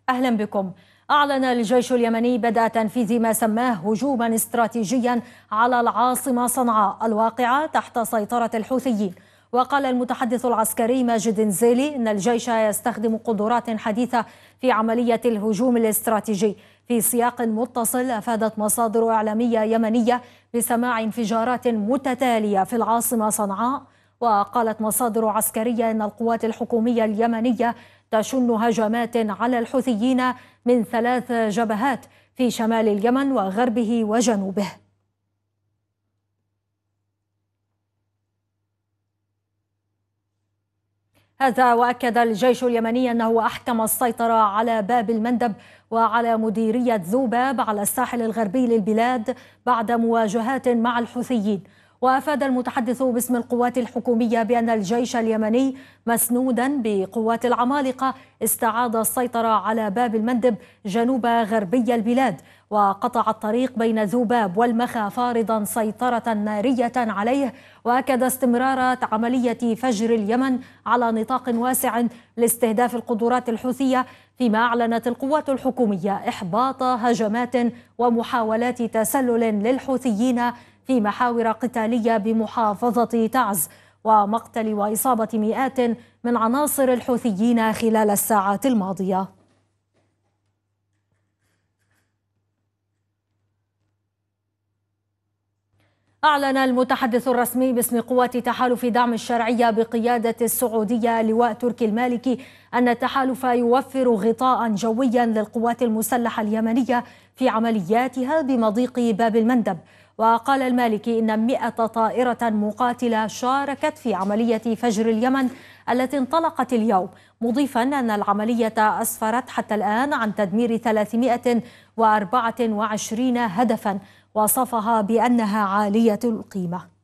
أهلا بكم. أعلن الجيش اليمني بدء تنفيذ ما سماه هجوما استراتيجيا على العاصمة صنعاء الواقعة تحت سيطرة الحوثيين. وقال المتحدث العسكري ماجد نزيلي إن الجيش يستخدم قدرات حديثة في عملية الهجوم الاستراتيجي. في سياق متصل، أفادت مصادر إعلامية يمنية بسماع انفجارات متتالية في العاصمة صنعاء. وقالت مصادر عسكرية إن القوات الحكومية اليمنية تشن هجمات على الحوثيين من 3 جبهات في شمال اليمن وغربه وجنوبه. هذا وأكد الجيش اليمني أنه أحكم السيطرة على باب المندب وعلى مديرية ذوباب على الساحل الغربي للبلاد بعد مواجهات مع الحوثيين. وأفاد المتحدث باسم القوات الحكومية بأن الجيش اليمني مسنودا بقوات العمالقة استعاد السيطرة على باب المندب جنوب غربي البلاد، وقطع الطريق بين ذوباب والمخا فارضا سيطرة نارية عليه. وأكد استمرار عملية فجر اليمن على نطاق واسع لاستهداف القدرات الحوثية، فيما أعلنت القوات الحكومية إحباط هجمات ومحاولات تسلل للحوثيين في محاور قتالية بمحافظة تعز، ومقتل وإصابة مئات من عناصر الحوثيين خلال الساعات الماضية. أعلن المتحدث الرسمي باسم قوات تحالف دعم الشرعية بقيادة السعودية لواء تركي المالكي أن التحالف يوفر غطاء جويا للقوات المسلحة اليمنية في عملياتها بمضيق باب المندب. وقال المالكي إن 100 طائرة مقاتلة شاركت في عملية فجر اليمن التي انطلقت اليوم، مضيفا أن العملية أسفرت حتى الآن عن تدمير 324 هدفا، وصفها بأنها عالية القيمة.